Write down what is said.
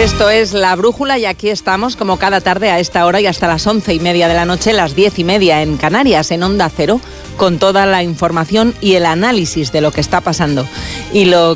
Esto es La Brújula y aquí estamos como cada tarde a esta hora y hasta las 11:30 de la noche, las 10:30 en Canarias, en Onda Cero, con toda la información y el análisis de lo que está pasando y lo